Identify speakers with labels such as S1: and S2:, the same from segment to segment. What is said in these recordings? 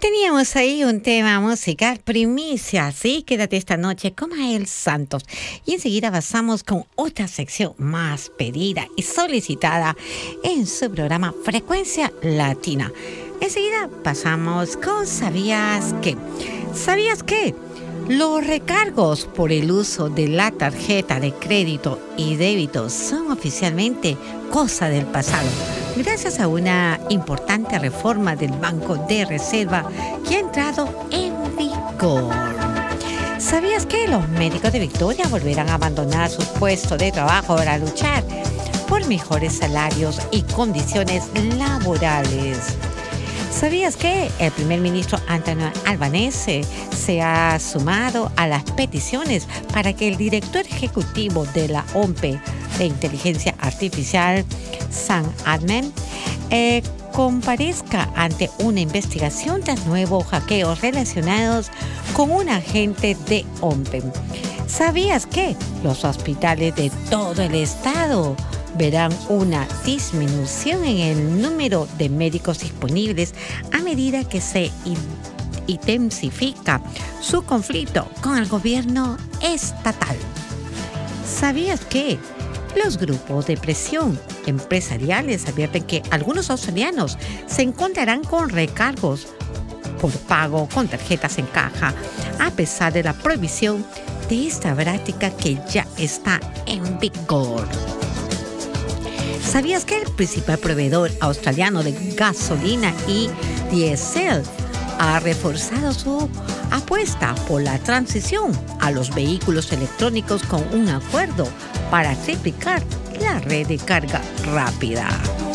S1: Teníamos ahí un tema musical primicia, ¿sí? Quédate esta noche con Mael Santos. Y enseguida pasamos con otra sección más pedida y solicitada en su programa Frecuencia Latina. Enseguida pasamos con ¿Sabías qué? ¿Sabías qué? Los recargos por el uso de la tarjeta de crédito y débito son oficialmente cosa del pasado, gracias a una importante reforma del Banco de Reserva que ha entrado en vigor. ¿Sabías que los médicos de Victoria volverán a abandonar sus puestos de trabajo para luchar por mejores salarios y condiciones laborales? ¿Sabías que el primer ministro Antonio Albanese se ha sumado a las peticiones para que el director ejecutivo de la OMP de Inteligencia Artificial, Sam Altman, comparezca ante una investigación tras nuevos hackeos relacionados con un agente de OMP? ¿Sabías que los hospitales de todo el estado verán una disminución en el número de médicos disponibles a medida que se intensifica su conflicto con el gobierno estatal? ¿Sabías que los grupos de presión empresariales advierten que algunos australianos se encontrarán con recargos por pago con tarjetas en caja, a pesar de la prohibición de esta práctica que ya está en vigor? ¿Sabías que el principal proveedor australiano de gasolina y diésel ha reforzado su apuesta por la transición a los vehículos electrónicos con un acuerdo para triplicar la red de carga rápida?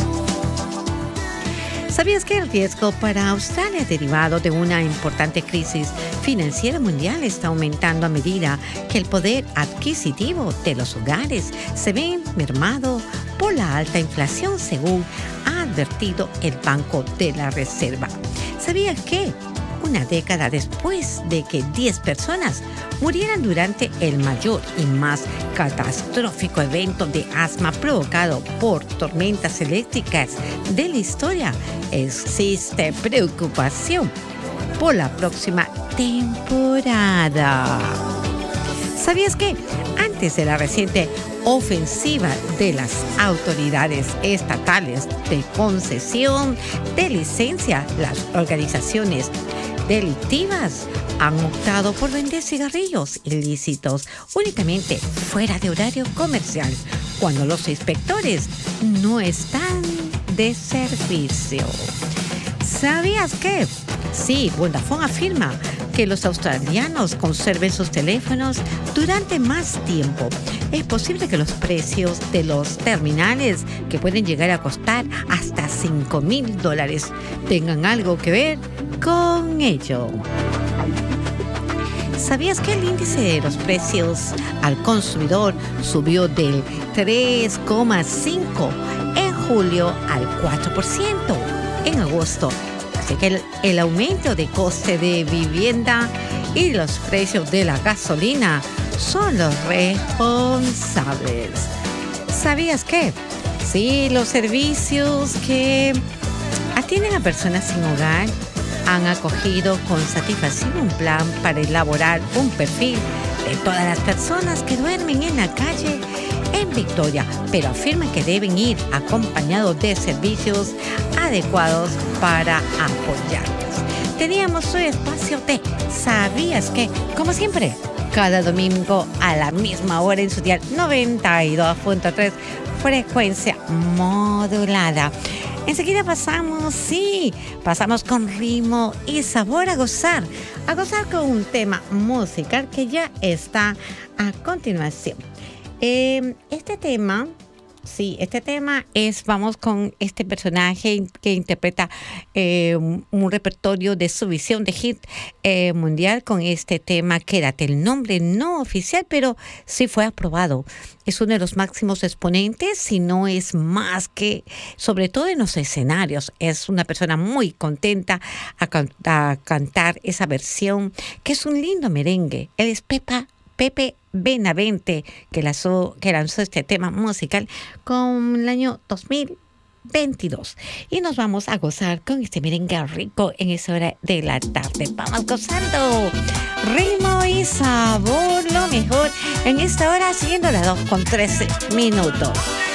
S1: ¿Sabías que el riesgo para Australia derivado de una importante crisis financiera mundial está aumentando a medida que el poder adquisitivo de los hogares se ve mermado por la alta inflación, según ha advertido el Banco de la Reserva? ¿Sabías que una década después de que 10 personas murieran durante el mayor y más catastrófico evento de asma provocado por tormentas eléctricas de la historia, existe preocupación por la próxima temporada? ¿Sabías que antes de la reciente ofensiva de las autoridades estatales de concesión de licencia, las organizaciones delictivas han optado por vender cigarrillos ilícitos únicamente fuera de horario comercial, cuando los inspectores no están de servicio? ¿Sabías que? Sí, Vodafone afirma que los australianos conserven sus teléfonos durante más tiempo. Es posible que los precios de los terminales, que pueden llegar a costar hasta $5,000, tengan algo que ver con ello. ¿Sabías que el índice de los precios al consumidor subió del 3,5% en julio al 4% en agosto? Así que el aumento de coste de vivienda y los precios de la gasolina son los responsables. ¿Sabías que? Sí, los servicios que atienden a personas sin hogar han acogido con satisfacción un plan para elaborar un perfil de todas las personas que duermen en la calle en Victoria, pero afirman que deben ir acompañados de servicios adecuados para apoyarlos. Teníamos un espacio de ¿Sabías qué? Como siempre, cada domingo a la misma hora en su dial 92.3 frecuencia modulada. Enseguida pasamos con ritmo y sabor a gozar con un tema musical que ya está a continuación. Este tema vamos con este personaje que interpreta un repertorio de su visión de hit mundial con este tema Quédate. El nombre no oficial, pero sí fue aprobado. Es uno de los máximos exponentes, si no es más que, sobre todo en los escenarios. Es una persona muy contenta a cantar esa versión, que es un lindo merengue. Él es Pepe Benavente, que lanzó este tema musical con el año 2000 22. Y nos vamos a gozar con este merengue rico en esa hora de la tarde. Vamos gozando. Ritmo y sabor, lo mejor en esta hora, siguiendo las 2:13.